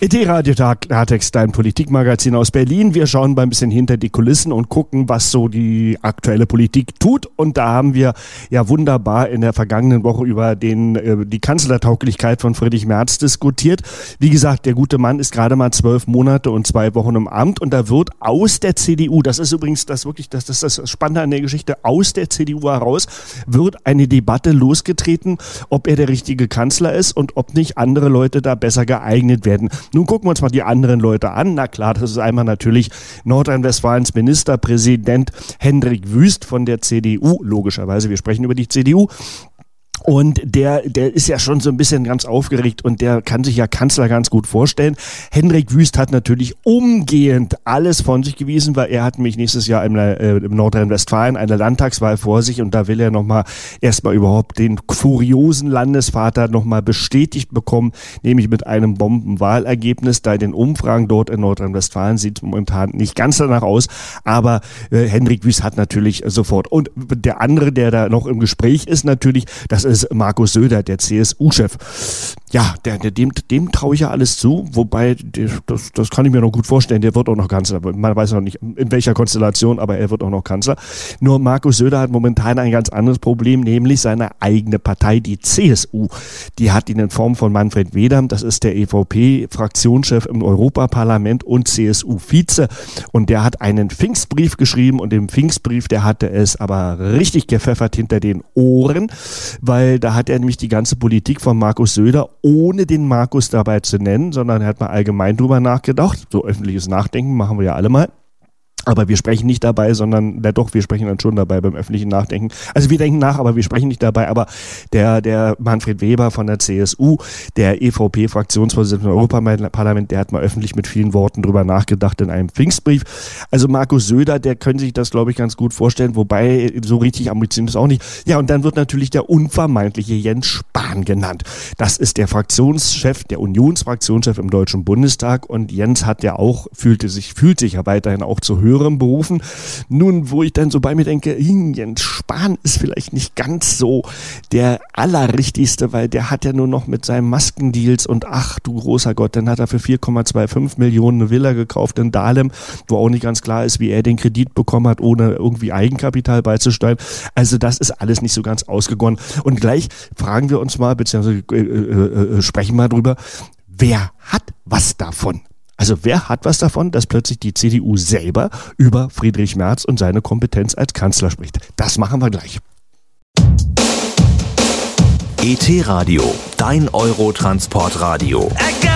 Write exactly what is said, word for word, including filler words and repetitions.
E T-Radio Klartext, dein Politikmagazin aus Berlin. Wir schauen mal ein bisschen hinter die Kulissen und gucken, was so die aktuelle Politik tut. Und da haben wir ja wunderbar in der vergangenen Woche über den, äh, die Kanzlertauglichkeit von Friedrich Merz diskutiert. Wie gesagt, der gute Mann ist gerade mal zwölf Monate und zwei Wochen im Amt und da wird aus der C D U, das ist übrigens das wirklich, das, das ist das Spannende an der Geschichte, aus der C D U heraus wird eine Debatte losgetreten, ob er der richtige Kanzler ist und ob nicht andere Leute da besser geeignet werden. Nun gucken wir uns mal die anderen Leute an. Na klar, das ist einmal natürlich Nordrhein-Westfalens Ministerpräsident Hendrik Wüst von der C D U. Logischerweise, wir sprechen über die C D U. Und der, der ist ja schon so ein bisschen ganz aufgeregt und der kann sich ja Kanzler ganz gut vorstellen. Hendrik Wüst hat natürlich umgehend alles von sich gewiesen, weil er hat nämlich nächstes Jahr im, äh, im Nordrhein-Westfalen eine Landtagswahl vor sich und da will er nochmal erstmal überhaupt den furiosen Landesvater nochmal bestätigt bekommen, nämlich mit einem Bombenwahlergebnis. Da in den Umfragen dort in Nordrhein-Westfalen sieht es momentan nicht ganz danach aus, aber äh, Hendrik Wüst hat natürlich sofort. Und der andere, der da noch im Gespräch ist natürlich, das ist Markus Söder, der C S U-Chef. Ja, der, der, dem, dem traue ich ja alles zu, wobei, der, das, das kann ich mir noch gut vorstellen, der wird auch noch Kanzler. Man weiß noch nicht, in welcher Konstellation, aber er wird auch noch Kanzler. Nur Markus Söder hat momentan ein ganz anderes Problem, nämlich seine eigene Partei, die C S U. Die hat ihn in Form von Manfred Wedam, das ist der E V P-Fraktionschef im Europaparlament und C S U-Vize. Und der hat einen Pfingstbrief geschrieben und im Pfingstbrief, der hatte es aber richtig gepfeffert hinter den Ohren, weil da hat er nämlich die ganze Politik von Markus Söder ohne den Markus dabei zu nennen, sondern er hat mal allgemein drüber nachgedacht. So öffentliches Nachdenken machen wir ja alle mal. Aber wir sprechen nicht dabei, sondern, na doch, wir sprechen dann schon dabei beim öffentlichen Nachdenken. Also wir denken nach, aber wir sprechen nicht dabei. Aber der, der Manfred Weber von der C S U, der E V P-Fraktionsvorsitzende im Europaparlament, der hat mal öffentlich mit vielen Worten drüber nachgedacht in einem Pfingstbrief. Also Markus Söder, der könnte sich das, glaube ich, ganz gut vorstellen, wobei so richtig ambitioniert ist auch nicht. Ja, und dann wird natürlich der unvermeidliche Jens Spahn genannt. Das ist der Fraktionschef, der Unionsfraktionschef im Deutschen Bundestag und Jens hat ja auch, fühlte sich, fühlt sich ja weiterhin auch zu hören berufen. Nun, wo ich dann so bei mir denke, Jens Spahn ist vielleicht nicht ganz so der allerrichtigste, weil der hat ja nur noch mit seinen Maskendeals und ach du großer Gott, dann hat er für vier Komma fünfundzwanzig Millionen eine Villa gekauft in Dahlem, wo auch nicht ganz klar ist, wie er den Kredit bekommen hat, ohne irgendwie Eigenkapital beizusteuern. Also das ist alles nicht so ganz ausgegoren. Und gleich fragen wir uns mal, beziehungsweise äh, äh, äh, sprechen mal drüber, wer hat was davon? Also wer hat was davon, dass plötzlich die C D U selber über Friedrich Merz und seine Kompetenz als Kanzler spricht? Das machen wir gleich. E T-Radio, dein Eurotransportradio.